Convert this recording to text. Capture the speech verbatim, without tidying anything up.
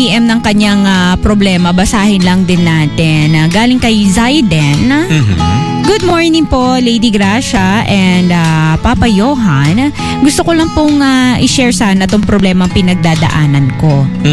P M ng kanyang uh, problema. Basahin lang din natin. Uh, galing kay Zaiden. Mhm. Good morning po, Lady Gracia and uh, Papa Johan. Gusto ko lang pong uh, i-share sana tong problema pinagdadaanan ko.